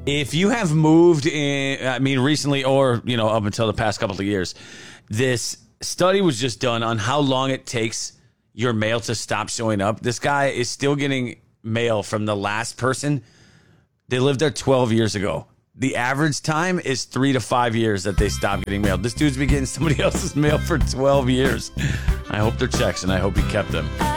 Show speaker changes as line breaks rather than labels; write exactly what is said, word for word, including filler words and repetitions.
If you have moved in, I mean, recently or, you know, up until the past couple of years, this study was just done on how long it takes your mail to stop showing up. This guy is still getting mail from the last person. They lived there twelve years ago. The average time is three to five years that they stop getting mail. This dude's been getting somebody else's mail for twelve years. I hope they're checks, and I hope he kept them.